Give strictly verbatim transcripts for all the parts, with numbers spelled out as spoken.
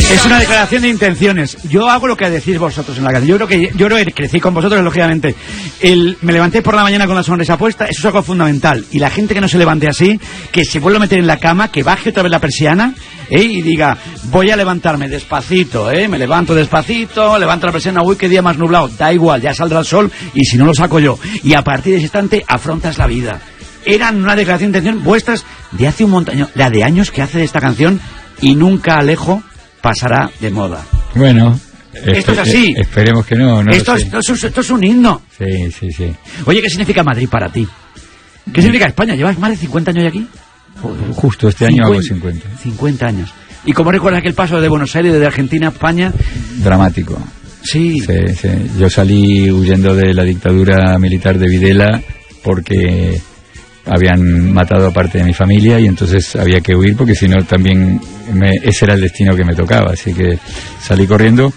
Es una declaración de intenciones. Yo hago lo que decís vosotros en la canción. Yo creo que yo creo que crecí con vosotros, lógicamente. El, me levanté por la mañana con la sonrisa puesta, eso es algo fundamental. Y la gente que no se levante así, que se vuelva a meter en la cama, que baje otra vez la persiana, ¿eh? Y diga, voy a levantarme despacito, ¿eh? Me levanto despacito, levanto la persiana, uy, qué día más nublado. Da igual, ya saldrá el sol y si no lo saco yo. Y a partir de ese instante afrontas la vida. Eran una declaración de intención vuestras de hace un montón, la de años que hace de esta canción y nunca Alejo pasará de moda. Bueno, esto es así. Esperemos que no. no esto, es, esto, es, esto es un himno. Sí, sí, sí. Oye, ¿qué significa Madrid para ti? ¿Qué significa España? ¿Llevas más de cincuenta años aquí? Justo este año hago cincuenta. cincuenta años. ¿Y cómo recuerdas aquel paso de Buenos Aires, desde Argentina a España? Dramático. Sí. Sí, sí. Yo salí huyendo de la dictadura militar de Videla porque habían matado a parte de mi familia y entonces había que huir porque si no también me, ese era el destino que me tocaba, así que salí corriendo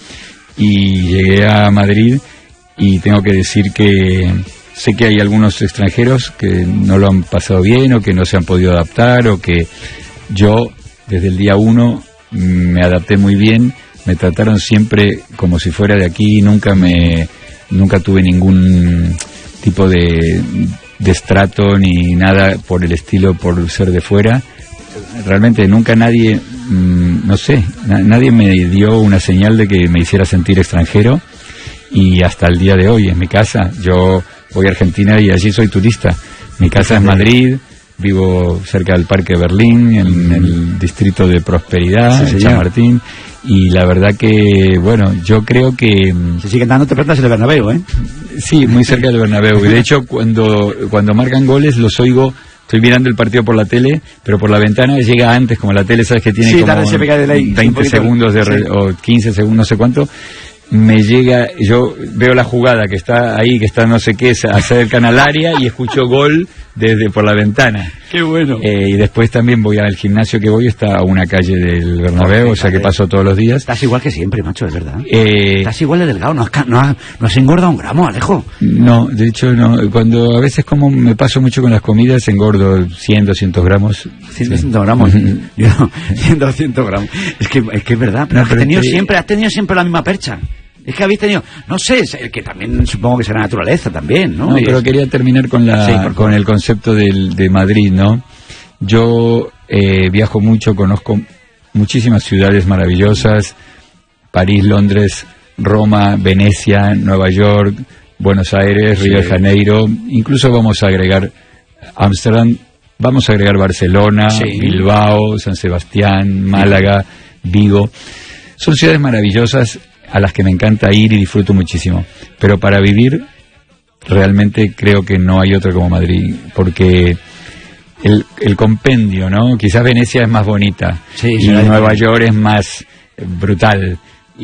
y llegué a Madrid y tengo que decir que sé que hay algunos extranjeros que no lo han pasado bien o que no se han podido adaptar o que yo desde el día uno me adapté muy bien, me trataron siempre como si fuera de aquí, nunca me nunca tuve ningún tipo de de estrato ni nada por el estilo, por ser de fuera. Realmente nunca nadie, mmm, no sé, na- nadie me dio una señal de que me hiciera sentir extranjero y hasta el día de hoy en mi casa, yo voy a Argentina y allí soy turista. Mi casa es Madrid, vivo cerca del Parque Berlín, en el distrito de Prosperidad, sí, en San Martín, y la verdad que, bueno, yo creo que... Se siguen dando plantas en el Bernabéu, ¿eh? Sí, muy cerca del Bernabéu, y de hecho cuando, cuando marcan goles los oigo, estoy mirando el partido por la tele, pero por la ventana llega antes, como la tele, sabes que tiene sí, como de ley, veinte segundos de re, sí. o quince segundos, no sé cuánto, me llega, yo veo la jugada que está ahí, que está no sé qué, acercan al área y escucho gol desde por la ventana. Qué bueno. Eh, y después también voy al gimnasio que voy, está a una calle del Bernabéu, o sea que paso todos los días. Estás igual que siempre, macho, es verdad. Eh, Estás igual de delgado, no has, no has, no has engordado un gramo, Alejo. No, de hecho no, cuando a veces como me paso mucho con las comidas, engordo cien, doscientos gramos. cien, doscientos gramos. Yo, cien, doscientos gramos. Es que, es que es verdad, pero, no, pero has tenido este... siempre, has tenido siempre la misma percha. Es que habéis tenido, no sé, el que también supongo que será naturaleza también, ¿no? No, pero es... quería terminar con la sí, por con el concepto del, de Madrid, ¿no? Yo eh, viajo mucho, conozco muchísimas ciudades maravillosas, París, Londres, Roma, Venecia, Nueva York, Buenos Aires, sí. Río de Janeiro, incluso vamos a agregar Ámsterdam, vamos a agregar Barcelona, sí. Bilbao, San Sebastián, Málaga, Vigo. Son ciudades maravillosas a las que me encanta ir y disfruto muchísimo, pero para vivir realmente creo que no hay otra como Madrid, porque el, el compendio, ¿no? Quizás Venecia es más bonita, sí, y Nueva York es más brutal,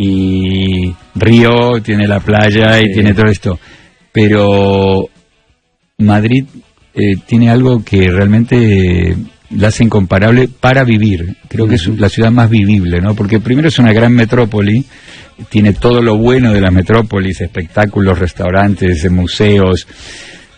y Río tiene la playa y sí. tiene todo esto, pero Madrid eh, tiene algo que realmente la hace incomparable para vivir. Creo uh-huh. que es la ciudad más vivible, ¿no? Porque primero es una gran metrópoli, tiene todo lo bueno de las metrópolis, espectáculos, restaurantes, museos,